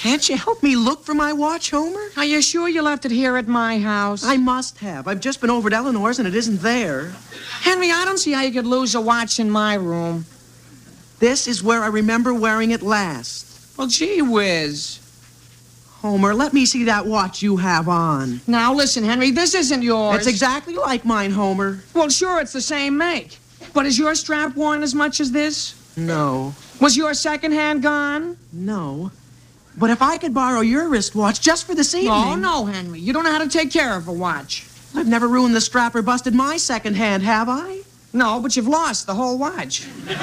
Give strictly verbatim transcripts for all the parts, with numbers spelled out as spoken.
Can't you help me look for my watch, Homer? Are you sure you left it here at my house? I must have. I've just been over at Eleanor's and it isn't there. Henry, I don't see how you could lose a watch in my room. This is where I remember wearing it last. Well, gee whiz. Homer, let me see that watch you have on. Now, listen, Henry, this isn't yours. It's exactly like mine, Homer. Well, sure, it's the same make. But is your strap worn as much as this? No. Was your second hand gone? No. But if I could borrow your wristwatch just for this evening... Oh, no, Henry. You don't know how to take care of a watch. I've never ruined the strap or busted my second hand, have I? No, but you've lost the whole watch.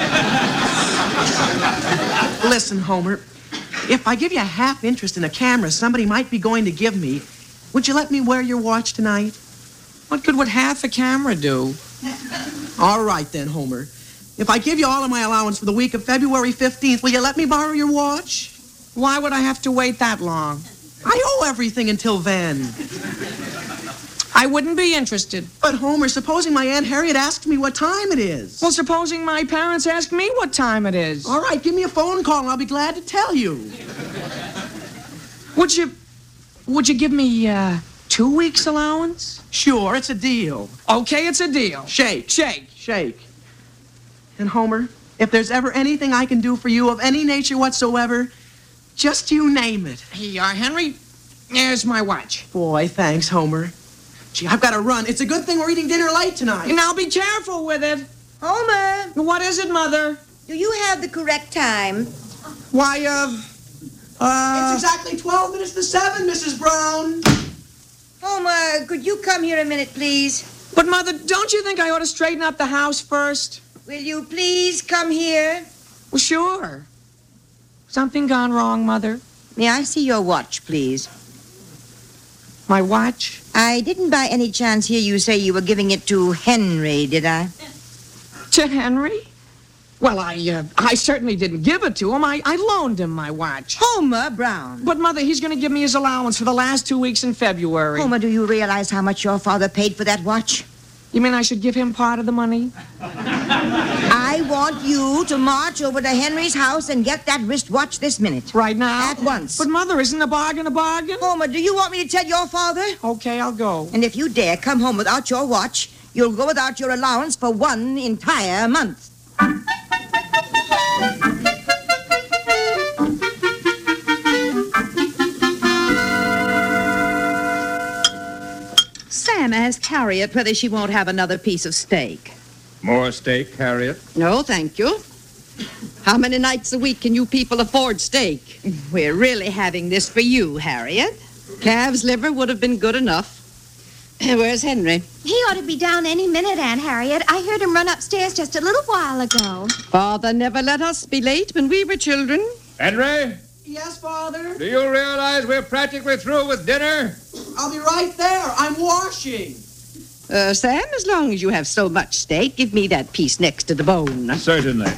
Listen, Homer. If I give you a half interest in a camera somebody might be going to give me, would you let me wear your watch tonight? What good would half a camera do? All right, then, Homer. If I give you all of my allowance for the week of February fifteenth, will you let me borrow your watch? Why would I have to wait that long? I owe everything until then. I wouldn't be interested. But, Homer, supposing my Aunt Harriet asked me what time it is. Well, supposing my parents ask me what time it is. All right, give me a phone call and I'll be glad to tell you. Would you... Would you give me, uh, two weeks' allowance? Sure, it's a deal. Okay, it's a deal. Shake. Shake. Shake. And, Homer, if there's ever anything I can do for you of any nature whatsoever, just you name it. Here, uh, Henry, here's my watch. Boy, thanks, Homer. Gee, I've got to run. It's a good thing we're eating dinner late tonight. Now be careful with it. Homer, What is it, Mother? do you have the correct time? Why, uh... Uh... It's exactly twelve minutes to seven, Missus Brown. Homer, could you come here a minute, please? But, Mother, don't you think I ought to straighten up the house first? Will you please come here? Well, sure. Something gone wrong, Mother? May I see your watch, please? My watch? I didn't by any chance hear you say you were giving it to Henry, did I? To Henry? Well, I, uh, I certainly didn't give it to him. I, I loaned him my watch. Homer Brown. But, Mother, he's going to give me his allowance for the last two weeks in February. Homer, do you realize how much your father paid for that watch? You mean I should give him part of the money? I want you to march over to Henry's house and get that wristwatch this minute. Right now? At once. But, Mother, isn't a bargain a bargain? Homer, do you want me to tell your father? Okay, I'll go. And if you dare come home without your watch, you'll go without your allowance for one entire month. Sam asked Harriet whether she won't have another piece of steak. More steak, Harriet? No, thank you. How many nights a week can you people afford steak? We're really having this for you, Harriet. Calf's liver would have been good enough. Where's Henry? He ought to be down any minute, Aunt Harriet. I heard him run upstairs just a little while ago. Father never let us be late when we were children. Henry, Yes, Father? do you realize we're practically through with dinner? I'll be right there. I'm washing. Uh, Sam, as long as you have so much steak, give me that piece next to the bone. Certainly.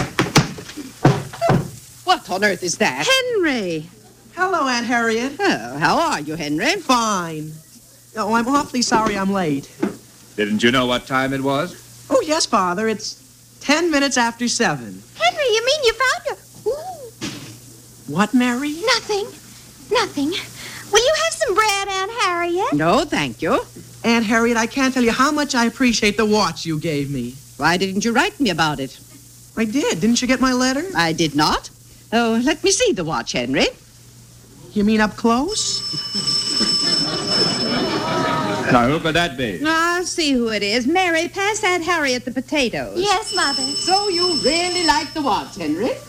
What on earth is that? Henry! Hello, Aunt Harriet. Oh, how are you, Henry? Fine. Oh, I'm awfully sorry I'm late. Didn't you know what time it was? Oh, yes, Father. It's ten minutes after seven. Henry, you mean you found her? Ooh, What, Mary? nothing. Nothing. Will you have some bread, Aunt Harriet? No, thank you. Aunt Harriet, I can't tell you how much I appreciate the watch you gave me. Why didn't you write me about it? I did. Didn't you get my letter? I did not. Oh, let me see the watch, Henry. You mean up close? Now, who could that be? I'll see who it is. Mary, pass Aunt Harriet the potatoes. Yes, Mother. So you really like the watch, Henry?